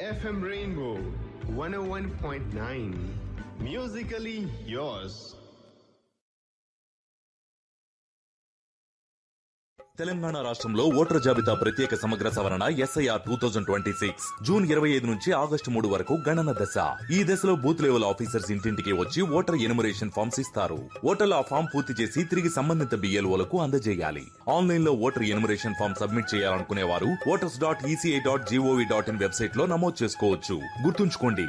FM Rainbow 101.9. Musically yours. Telangana రాష్ట్రంలో voter జాబితా ప్రత్యేక సమగ్ర సవరణ SIR 2026 జూన్ 25 నుంచి ఆగస్టు 3 వరకు గణన దశ. ఈ దశలో బూత్ లెవెల్ ఆఫీసర్స్ ఇంటింటికి వచ్చి ఓటర్ ఎనుమరేషన్ ఫామ్స్ ఇస్తారు. ఓటర్లు ఆ ఫామ్ పూర్తి చేసి తిరిగి సంబంధిత BLOలకు అందజేయాలి. ఆన్లైన్ లో ఓటర్ ఎనుమరేషన్ ఫామ్ సబ్మిట్ చేయాలనుకునే వారు voters.eci.gov.in వెబ్సైట్ లో నమోదు చేసుకోవచ్చు. గుర్తుంచుకోండి,